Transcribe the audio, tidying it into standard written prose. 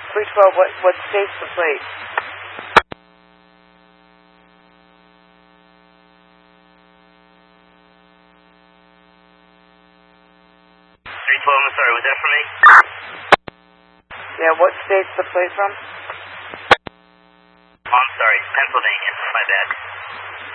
312, what state's the plate? 312, I'm sorry, was that for me? Yeah, what state's the plate from? Oh, I'm sorry, Pennsylvania. My bad.